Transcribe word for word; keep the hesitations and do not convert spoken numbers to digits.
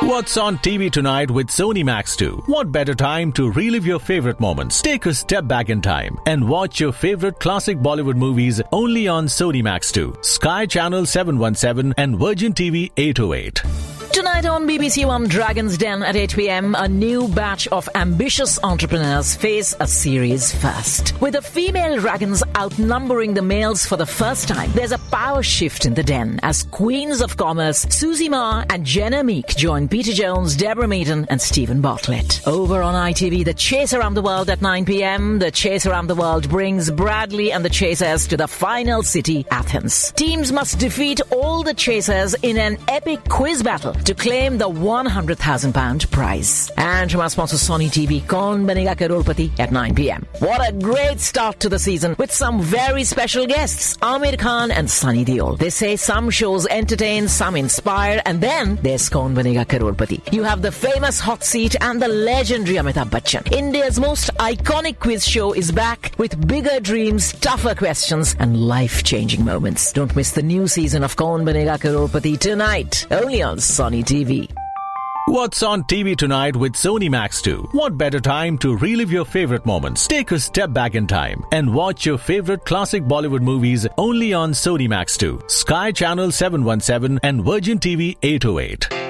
What's on T V tonight with Sony Max two? What better time to relive your favorite moments? Take a step back in time and watch your favorite classic Bollywood movies only on Sony Max two, Sky Channel seven one seven and Virgin T V eight oh eight. Tonight on B B C One Dragon's Den at eight p.m, a new batch of ambitious entrepreneurs face a series first. With the female dragons outnumbering the males for the first time, there's a power shift in the den as queens of commerce Susie Ma and Jenna Meek join Peter Jones, Deborah Meaden and Stephen Bartlett. Over on I T V, The Chase Around the World at nine p.m. The Chase Around the World brings Bradley and the Chasers to the final city, Athens. Teams must defeat all the Chasers in an epic quiz battle to claim the one hundred thousand pound prize. And from our sponsor Sony T V, Kaun Banega Crorepati at nine p.m. What a great start to the season with some very special guests, Aamir Khan and Sunny Deol. They say some shows entertain, some inspire, and then there's Kaun Banega Crorepati. You have the famous hot seat and the legendary Amitabh Bachchan. India's most iconic quiz show is back with bigger dreams, tougher questions, and life-changing moments. Don't miss the new season of Kaun Banega Crorepati tonight, only on Sony T V. What's on T V tonight with Sony Max two? What better time to relive your favorite moments? Take a step back in time and watch your favorite classic Bollywood movies only on Sony Max two, Sky Channel seven one seven and Virgin T V eight oh eight.